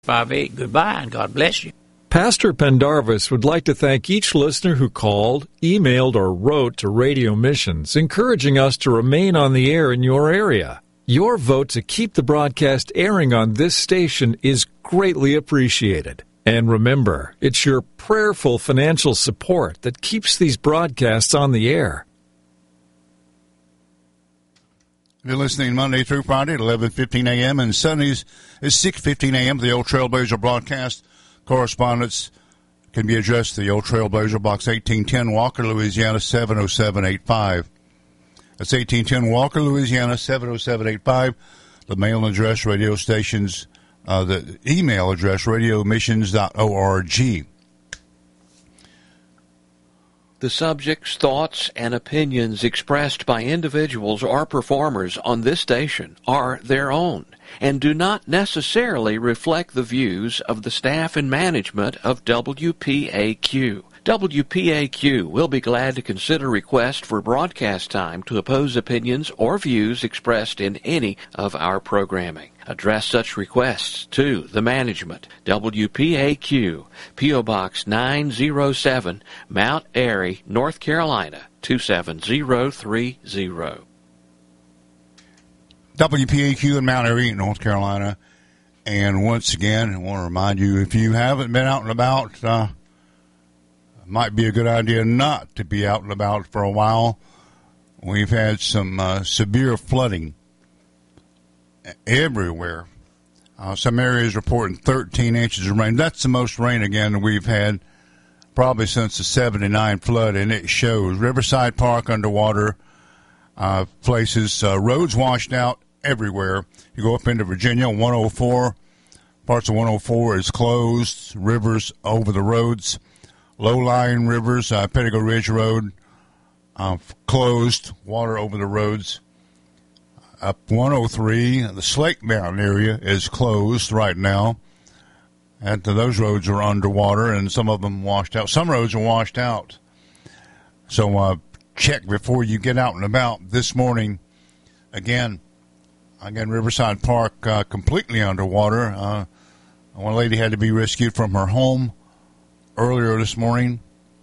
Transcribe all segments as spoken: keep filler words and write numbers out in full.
five eight. Goodbye, and God bless you. Pastor Pendarvis would like to thank each listener who called, emailed, or wrote to Radio Missions, encouraging us to remain on the air in your area. Your vote to keep the broadcast airing on this station is greatly appreciated. And remember, it's your prayerful financial support that keeps these broadcasts on the air. You're listening Monday through Friday at eleven fifteen a.m. and Sundays at six fifteen a.m. The Old Trailblazer broadcast. Correspondence can be addressed to the Old Trailblazer, Box eighteen ten, Walker, Louisiana, seven oh seven eight five. That's eighteen ten Walker, Louisiana, seven oh seven eight five. The mail address, radio stations, uh, the email address, radio missions dot org. The subjects, thoughts, and opinions expressed by individuals or performers on this station are their own and do not necessarily reflect the views of the staff and management of W P A Q. W P A Q will be glad to consider requests for broadcast time to oppose opinions or views expressed in any of our programming. Address such requests to the management, W P A Q, P O. Box nine oh seven, Mount Airy, North Carolina, two seven zero three zero. W P A Q in Mount Airy, North Carolina. And once again, I want to remind you, if you haven't been out and about, uh, it might be a good idea not to be out and about for a while. We've had some uh, severe flooding everywhere. Uh, some areas reporting thirteen inches of rain. That's the most rain, again, that we've had probably since the seventy-nine flood, and it shows. Riverside Park underwater, uh, places, uh, roads washed out everywhere. You go up into Virginia, one oh four, parts of one oh four is closed, rivers over the roads. Low-lying rivers, uh, Pettigo Ridge Road, uh, closed, water over the roads. Up one oh three, the Slate Mountain area is closed right now. And those roads are underwater, and some of them washed out. Some roads are washed out. So uh, check before you get out and about. This morning, again, again, Riverside Park uh, completely underwater. Uh, one lady had to be rescued from her home earlier this morning.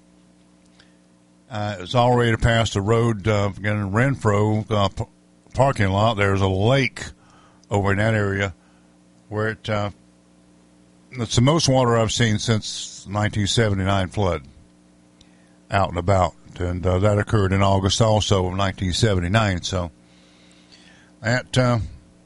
Uh, it's all ready to pass the road, uh, again, Renfro uh, p- parking lot. There's a lake over in that area where it, uh, it's the most water I've seen since nineteen seventy-nine flood out and about. And uh, that occurred in August also of nineteen seventy-nine. So that, uh,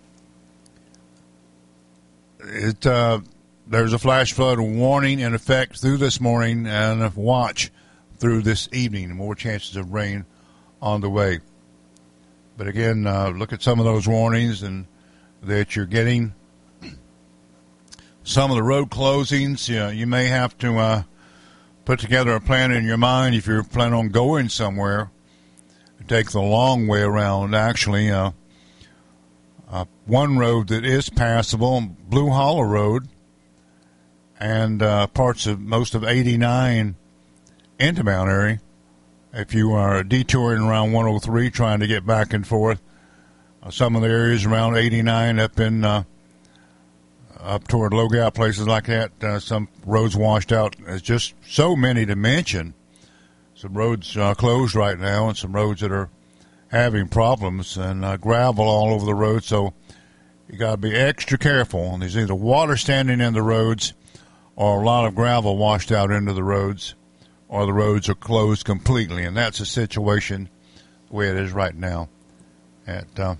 it, uh, there's a flash flood warning in effect through this morning and a watch through this evening. More chances of rain on the way. But again, uh, look at some of those warnings and that you're getting. Some of the road closings, you know, you may have to uh, put together a plan in your mind if you're planning on going somewhere. Take the long way around, actually. Uh, uh, one road that is passable, Blue Hollow Road, and uh, parts of most of eighty-nine into Mount Airy. If you are detouring around one oh three trying to get back and forth, uh, some of the areas around eighty-nine up in uh, up toward Logout, places like that, uh, some roads washed out. There's just so many to mention. Some roads uh, closed right now, and some roads that are having problems, and uh, gravel all over the road. So you got to be extra careful. And there's either water standing in the roads, or a lot of gravel washed out into the roads, or the roads are closed completely. And that's the situation the way it is right now. At, uh,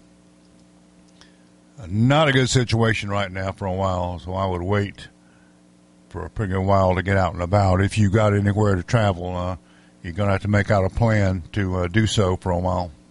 not a good situation right now for a while, so I would wait for a pretty good while to get out and about. If you got anywhere to travel, uh, you're going to have to make out a plan to uh, do so for a while.